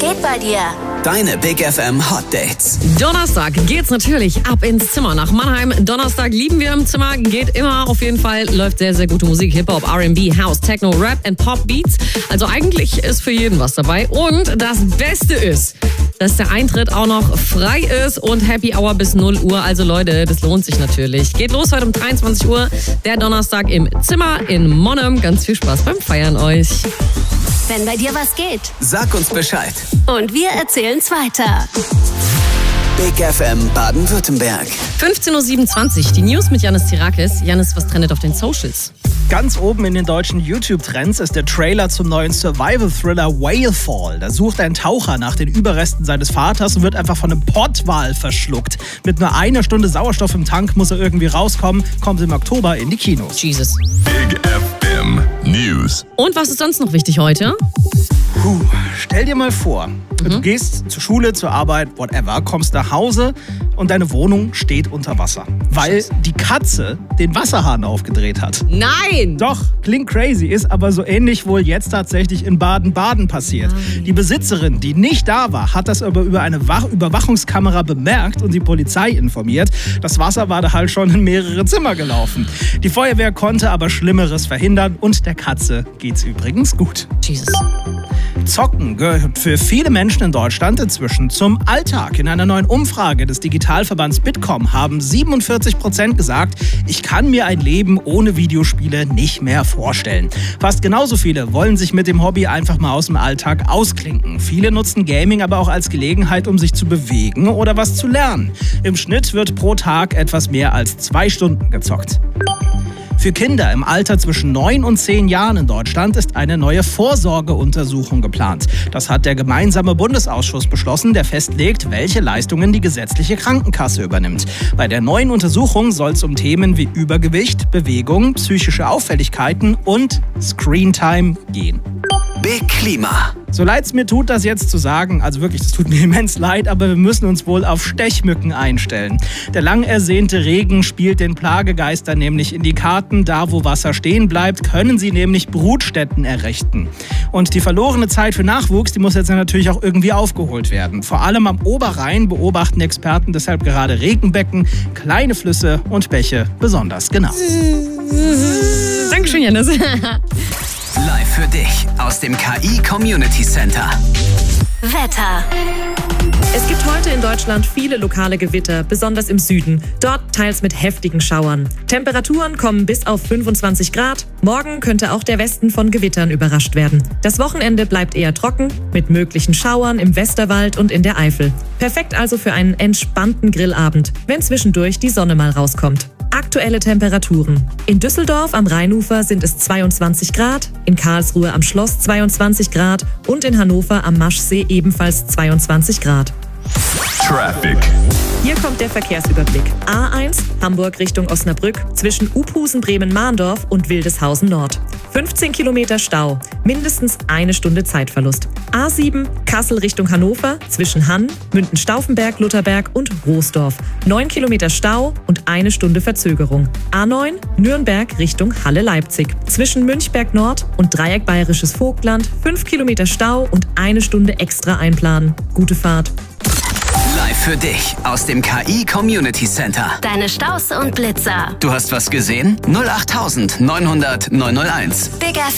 geht bei dir? Deine Big FM Hot Dates. Donnerstag geht's natürlich ab ins Zimmer nach Mannheim. Donnerstag lieben wir im Zimmer, geht immer auf jeden Fall. Läuft sehr, sehr gute Musik, Hip-Hop, R&B, House, Techno, Rap und Pop-Beats. Also eigentlich ist für jeden was dabei. Und das Beste ist, dass der Eintritt auch noch frei ist und Happy Hour bis 0 Uhr. Also Leute, das lohnt sich natürlich. Geht los heute um 23 Uhr, der Donnerstag im Zimmer in Monheim. Ganz viel Spaß beim Feiern euch. Wenn bei dir was geht. Sag uns Bescheid. Und wir erzählen's weiter. Big FM Baden-Württemberg. 15.27 Uhr, die News mit Yannis Tirakis. Yannis, was trendet auf den Socials? Ganz oben in den deutschen YouTube-Trends ist der Trailer zum neuen Survival-Thriller Whalefall. Da sucht ein Taucher nach den Überresten seines Vaters und wird einfach von einem Pottwal verschluckt. Mit nur einer Stunde Sauerstoff im Tank muss er irgendwie rauskommen. Kommt im Oktober in die Kinos. Jesus. Big FM News. Und was ist sonst noch wichtig heute? Stell dir mal vor, du gehst zur Schule, zur Arbeit, whatever, kommst nach Hause und deine Wohnung steht unter Wasser, weil die Katze den Wasserhahn aufgedreht hat. Nein! Doch, klingt crazy, ist aber so ähnlich wohl jetzt tatsächlich in Baden-Baden passiert. Nein. Die Besitzerin, die nicht da war, hat das aber über eine Überwachungskamera bemerkt und die Polizei informiert. Das Wasser war da halt schon in mehrere Zimmer gelaufen. Die Feuerwehr konnte aber Schlimmeres verhindern und der Katze geht's übrigens gut. Jesus. Zocken gehört für viele Menschen in Deutschland inzwischen zum Alltag. In einer neuen Umfrage des Digitalverbands Bitkom haben 47% gesagt, ich kann mir ein Leben ohne Videospiele nicht mehr vorstellen. Fast genauso viele wollen sich mit dem Hobby einfach mal aus dem Alltag ausklinken. Viele nutzen Gaming aber auch als Gelegenheit, um sich zu bewegen oder was zu lernen. Im Schnitt wird pro Tag etwas mehr als 2 Stunden gezockt. Für Kinder im Alter zwischen 9 und 10 Jahren in Deutschland ist eine neue Vorsorgeuntersuchung geplant. Das hat der gemeinsame Bundesausschuss beschlossen, der festlegt, welche Leistungen die gesetzliche Krankenkasse übernimmt. Bei der neuen Untersuchung soll es um Themen wie Übergewicht, Bewegung, psychische Auffälligkeiten und Screentime gehen. Big Klima. So leid es mir tut, das jetzt zu sagen, also wirklich, das tut mir immens leid, aber wir müssen uns wohl auf Stechmücken einstellen. Der lang ersehnte Regen spielt den Plagegeister nämlich in die Karten. Da, wo Wasser stehen bleibt, können sie nämlich Brutstätten errichten. Und die verlorene Zeit für Nachwuchs, die muss jetzt natürlich auch irgendwie aufgeholt werden. Vor allem am Oberrhein beobachten Experten deshalb gerade Regenbecken, kleine Flüsse und Bäche besonders genau. Dankeschön, Yannis. Live für dich aus dem KI Community Center. Wetter. Es gibt heute in Deutschland viele lokale Gewitter, besonders im Süden. Dort teils mit heftigen Schauern. Temperaturen kommen bis auf 25 Grad. Morgen könnte auch der Westen von Gewittern überrascht werden. Das Wochenende bleibt eher trocken, mit möglichen Schauern im Westerwald und in der Eifel. Perfekt also für einen entspannten Grillabend, wenn zwischendurch die Sonne mal rauskommt. Aktuelle Temperaturen. In Düsseldorf am Rheinufer sind es 22 Grad, in Karlsruhe am Schloss 22 Grad und in Hannover am Maschsee ebenfalls 22 Grad. Traffic. Hier kommt der Verkehrsüberblick. A1 Hamburg Richtung Osnabrück zwischen Uphusen, Bremen-Mahndorf und Wildeshausen Nord. 15 Kilometer Stau, mindestens 1 Stunde Zeitverlust. A7 Kassel Richtung Hannover zwischen Hann, Münden-Stauffenberg, Lutherberg und Roosdorf. 9 Kilometer Stau und 1 Stunde Verzögerung. A9 Nürnberg Richtung Halle-Leipzig. Zwischen Münchberg Nord und Dreieck Bayerisches Vogtland 5 Kilometer Stau und 1 Stunde extra einplanen. Gute Fahrt. Live für dich aus dem KI Community Center. Deine Staus und Blitzer. Du hast was gesehen? 08900 901. Big FM.